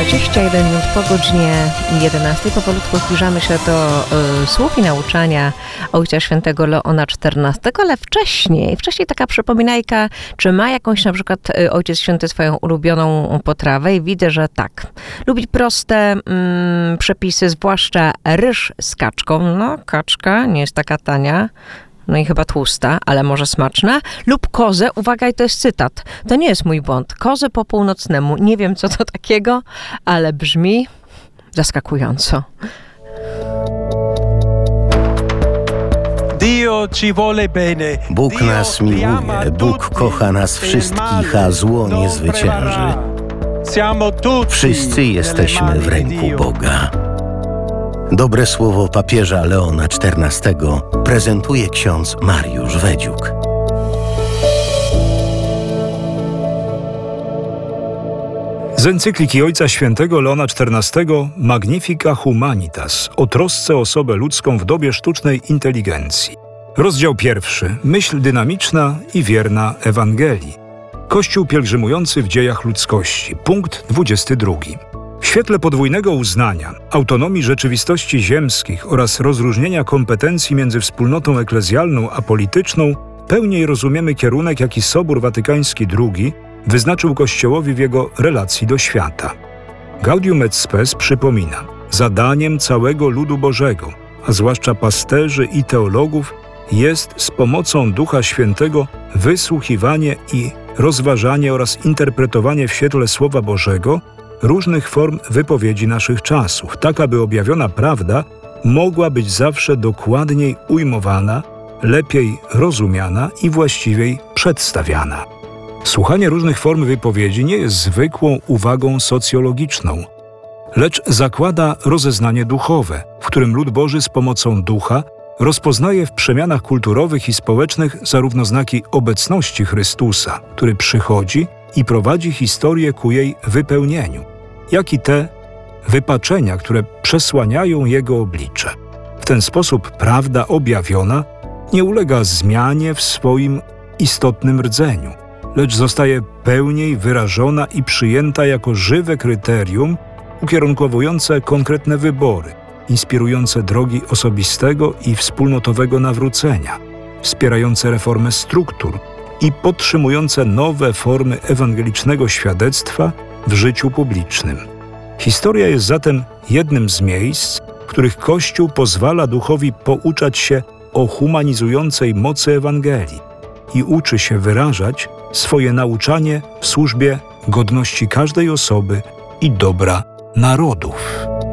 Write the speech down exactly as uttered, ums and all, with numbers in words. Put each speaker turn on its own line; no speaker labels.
dwadzieścia jeden minut po godzinie jedenastej. Powolutku zbliżamy się do y, słów i nauczania Ojca Świętego Leona czternastego, ale wcześniej, wcześniej taka przypominajka, czy ma jakąś na przykład y, Ojciec Święty swoją ulubioną potrawę i widzę, że tak. Lubi proste mm, przepisy, zwłaszcza ryż z kaczką. No, kaczka nie jest taka tania. No i chyba tłusta, ale może smaczna. Lub kozę, uwaga, i to jest cytat. To nie jest mój błąd. Kozę po północnemu. Nie wiem, co to takiego, ale brzmi zaskakująco.
Bóg nas miłuje, Bóg kocha nas wszystkich, a zło nie zwycięży. Wszyscy jesteśmy w ręku Boga. Dobre słowo papieża Leona czternastego prezentuje ksiądz Mariusz Wedziuk.
Z encykliki Ojca Świętego Leona czternastego Magnifica Humanitas o trosce o osobę ludzką w dobie sztucznej inteligencji. Rozdział pierwszy. Myśl dynamiczna i wierna Ewangelii. Kościół pielgrzymujący w dziejach ludzkości. Punkt dwudziesty drugi. W świetle podwójnego uznania, autonomii rzeczywistości ziemskich oraz rozróżnienia kompetencji między wspólnotą eklezjalną a polityczną, pełniej rozumiemy kierunek, jaki Sobór Watykański drugi wyznaczył Kościołowi w jego relacji do świata. Gaudium et Spes przypomina, zadaniem całego ludu Bożego, a zwłaszcza pasterzy i teologów, jest z pomocą Ducha Świętego wysłuchiwanie i rozważanie oraz interpretowanie w świetle Słowa Bożego różnych form wypowiedzi naszych czasów, tak aby objawiona prawda mogła być zawsze dokładniej ujmowana, lepiej rozumiana i właściwiej przedstawiana. Słuchanie różnych form wypowiedzi nie jest zwykłą uwagą socjologiczną, lecz zakłada rozeznanie duchowe, w którym lud Boży z pomocą ducha rozpoznaje w przemianach kulturowych i społecznych zarówno znaki obecności Chrystusa, który przychodzi i prowadzi historię ku jej wypełnieniu, jak i te wypaczenia, które przesłaniają Jego oblicze. W ten sposób prawda objawiona nie ulega zmianie w swoim istotnym rdzeniu, lecz zostaje pełniej wyrażona i przyjęta jako żywe kryterium ukierunkowujące konkretne wybory, inspirujące drogi osobistego i wspólnotowego nawrócenia, wspierające reformę struktur i podtrzymujące nowe formy ewangelicznego świadectwa w życiu publicznym. Historia jest zatem jednym z miejsc, w których Kościół pozwala duchowi pouczać się o humanizującej mocy Ewangelii i uczy się wyrażać swoje nauczanie w służbie godności każdej osoby i dobra narodów.